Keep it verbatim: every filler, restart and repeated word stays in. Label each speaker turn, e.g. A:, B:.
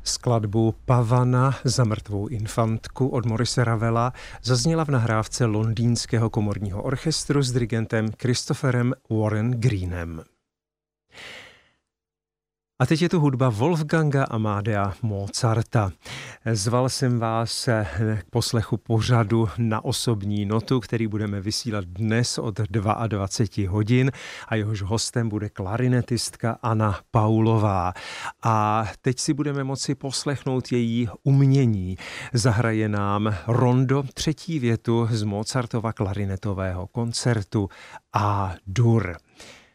A: Skladbu Pavana za mrtvou infantku od Maurice Ravela zazněla v nahrávce Londýnského komorního orchestru s dirigentem Christopherem Warren Greenem. A teď je tu hudba Wolfganga Amadea Mozarta. Zval jsem vás k poslechu pořadu Na osobní notu, který budeme vysílat dnes od dvacet dva hodin a jehož hostem bude klarinetistka Anna Paulová. A teď si budeme moci poslechnout její umění. Zahraje nám rondo, třetí větu z Mozartova klarinetového koncertu A-dur.